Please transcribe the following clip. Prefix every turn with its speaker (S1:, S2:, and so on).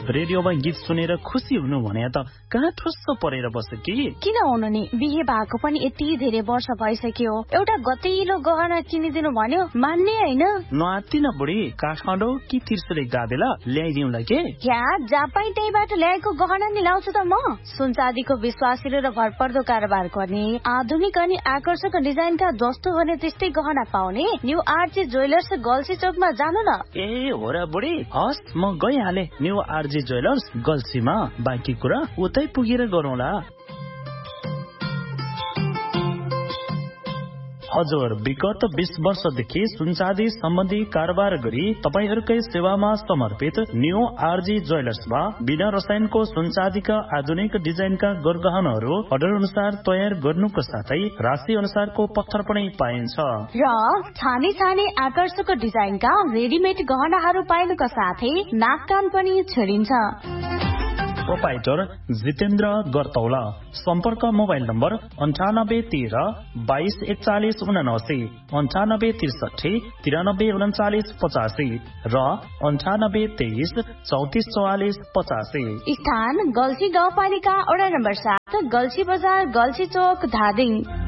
S1: रेडियोमा गीत सुनेर खुसी हुनु भने त कहाँ ठुस्स परेर बस्छ कि?
S2: किन हुनु नि, बिहे भएको पनि यति धेरै वर्ष भइसक्यो, एउटा गतिलो गहना किनिदिनु भन्यो मान्ने हैन।
S1: नआत्तिन बुढी, काठमाडौँ कि त्रिशुली गादेला ल्याइदिउँला के?
S2: जहाँ पाइ त्यहीबाट ल्याएको गहना नि लाउँछु त म। सुनचाँदीको विश्वासिलो र भरपर्दो कारोबार गर्ने, आधुनिक अनि आकर्षक डिजाइनका जस्तो भने त्यस्तै गहना पाउने न्यू आरजे ज्वेलर्स गल्सी चोकमा जानु न।
S1: ए हो र बुढी, हस् म गइहाले न्यू आरजे ज्वेलर्स गल्सीमा। बाँकी कुरा उतै पुगेर गरौँला। हजुर, विगत 20 वर्षदेखि सुनचाँदी सम्बन्धी कारोबार गरी तपाईहरूकै सेवामा समर्पित न्यू आरजी ज्वेलर्समा बिना रसायनको सुनचाँदीका आधुनिक डिजाइनका गरगहनाहरू अर्डर अनुसार तयार गर्नुको साथै राशि अनुसारको पत्थर पनि पाइन्छ
S2: र छाने छाने आकर्षक डिजाइनका रेडिमेड गहनाहरू पाइनुका साथै नाक कान पनि छेडिन्छ।
S1: प्रोपाइटर जितेन्द्र गर्तौला। सम्पर्क मोबाइल नम्बर 9813 224179, 9863 933985 र 9823 3444 85।
S2: स्थान गल्सी गाउँपालिका वडा नम्बर 7, गल्सी बजार, गल्सी चोक, धादिङ।